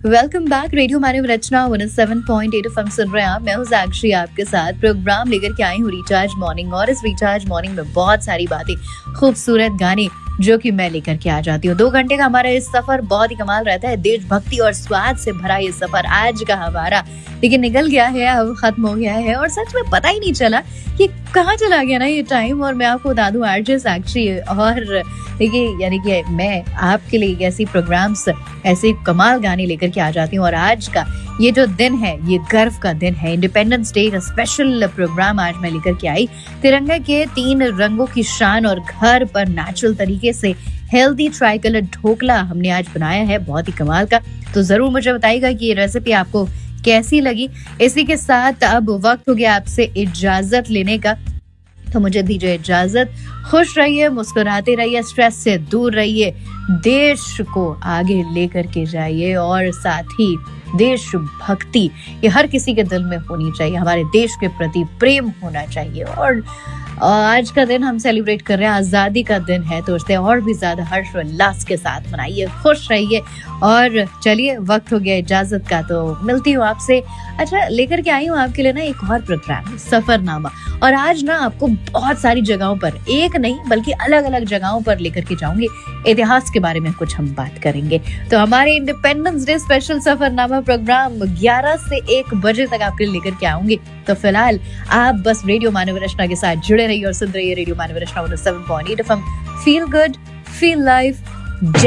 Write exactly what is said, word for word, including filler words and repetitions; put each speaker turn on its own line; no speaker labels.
Welcome back. Radio मानव रचना one seven point eight FM सुन रहे हैं आप। मैं हूँ साक्षी आपके साथ प्रोग्राम लेकर के आई हूँ रिचार्ज मॉर्निंग। और इस रिचार्ज मॉर्निंग में बहुत सारी बातें, खूबसूरत गाने जो कि मैं लेकर के आ जाती हूँ। दो घंटे का हमारा इस सफर बहुत ही कमाल रहता है। देशभक्ति और स्वाद से भरा ये सफर आज का हमारा लेकिन निकल गया है, अब खत्म हो गया है और सच में पता ही नहीं चला कि कहाँ चला गया ना ये टाइम। और मैं आपको बता दूं आरजे साक्षी और देखिए यानी कि मैं आपके लिए ऐसी प्रोग्राम्स, ऐसे कमाल गाने लेकर के आ जाती हूँ। और आज का ये जो दिन है, ये गर्व का दिन है, इंडिपेंडेंस डे का स्पेशल प्रोग्राम आज मैं लेकर के आई। तिरंगे के तीन रंगों की शान और घर पर नेचुरल तरीके से हेल्दी ट्राई कलर ढोकला हमने आज बनाया है, बहुत ही कमाल का। तो जरूर मुझे बताइएगा कि ये रेसिपी आपको कैसी लगी। इसी के साथ अब वक्त हो गया आपसे इजाजत लेने का, तो मुझे दीजिए इजाजत। खुश रहिए, मुस्कुराते रहिए, स्ट्रेस से दूर रहिए, देश को आगे लेकर के जाइए और साथ ही देशभक्ति ये हर किसी के दिल में होनी चाहिए। हमारे देश के प्रति प्रेम होना चाहिए। और आज का दिन हम सेलिब्रेट कर रहे हैं, आजादी का दिन है, तो उससे और भी ज्यादा हर्ष उल्लास के साथ मनाइए, खुश रहिए। और चलिए वक्त हो गया इजाजत का, तो मिलती हूँ आपसे। अच्छा, लेकर के आई हूँ आपके लिए ना एक और प्रोग्राम, सफरनामा। और आज ना आपको बहुत सारी जगहों पर, एक नहीं बल्कि अलग अलग जगहों पर लेकर के जाऊंगी। इतिहास के बारे में कुछ हम बात करेंगे। तो हमारे independence day special Safarnama programme ग्यारह से एक बजे तक आपके लिए लेकर के आऊंगी। तो फिलहाल आप बस रेडियो मानव रचना के साथ जुड़े रहिए और सुन रहिए रेडियो मानव रचना one seven point eight FM. Feel good, feel life.